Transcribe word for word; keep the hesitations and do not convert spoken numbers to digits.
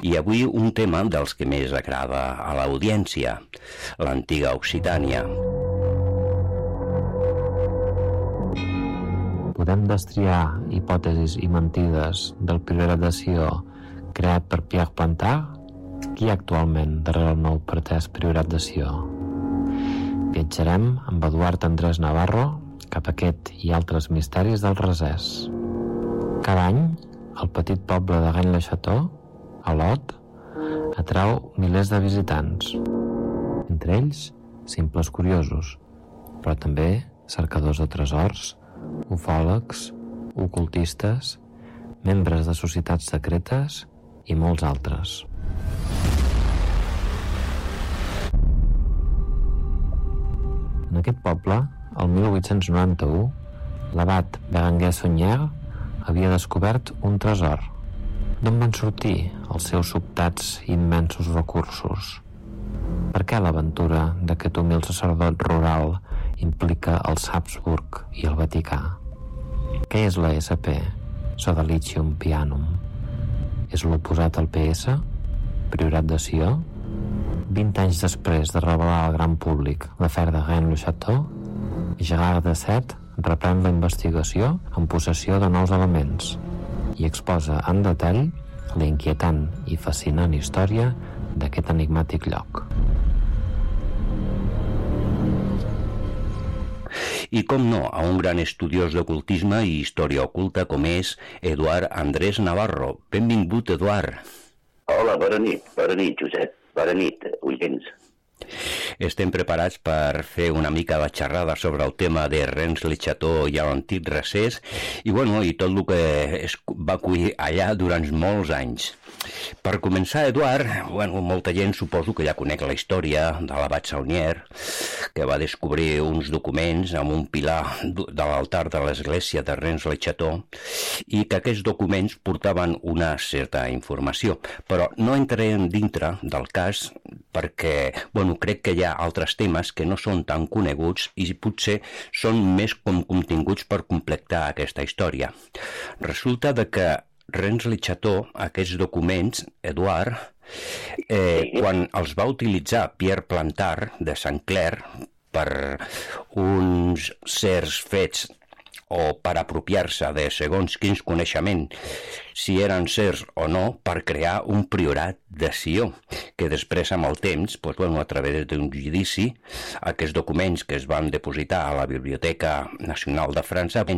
I avui un tema dels que més agrada a l'audiència, l'antiga Occitània. Podem destriar hipòtesis i mentides del Priorat de Sió creat per Pierre Plantard? Qui hi ha actualment darrere el nou pretès Priorat de Sió? Viatjarem amb Eduard Andrés Navarro cap a aquest i altres misteris del Rasès. Cada any, el petit poble de Rennes-le-Château, a l'Aude, atrau milers de visitants. Entre ells, simples curiosos, però també cercadors de tresors, ufòlegs, ocultistes, membres de societats secretes i molts altres. En aquest poble, el mil vuit-cents noranta-u, l'abat Berenguer Saunier havia descobert un tresor. D'on van sortir els seus sobtats i immensos recursos? Per què l'aventura d'aquest humil sacerdot rural implica els Habsburg i el Vaticà? Què és la S P, Sodalicium Pianum? És l'oposat al P S, Priorat de Sió? Vint anys després de revelar al gran públic l'afer de Rennes-le-Château, Gerard de Set reprèn la investigació en possessió de nous elements i exposa en detall la inquietant i fascinant història d'aquest enigmàtic lloc. I com no, a un gran estudiós d'ocultisme i història oculta com és Eduard Andrés Navarro. Benvingut, Eduard. Hola, bona nit, bona nit, Josep, bona nit, oients. Estem preparats per fer una mica de xerrada sobre el tema de Rennes-le-Château i l'antic Rasès i, bueno, i tot el que es va acollir allà durant molts anys. Per començar, Eduard, bueno, molta gent suposo que ja conec la història de l'abat Saunier, que va descobrir uns documents amb un pilar de l'altar de l'església de Rennes-le-Château i que aquests documents portaven una certa informació, però no entrarem dintre del cas perquè, bueno, crec que hi ha altres temes que no són tan coneguts i potser són més com continguts per completar aquesta història. Resulta de que Rennes-le-Château, aquests documents, Eduard, eh, quan els va utilitzar Pierre Plantard de Saint-Clair per uns certs fets o per apropiar-se de segons quins coneixements, si eren certs o no, per crear un priorat de Sió, que després, amb el temps, doncs, bueno, a través d'un judici, aquests documents que es van depositar a la Biblioteca Nacional de França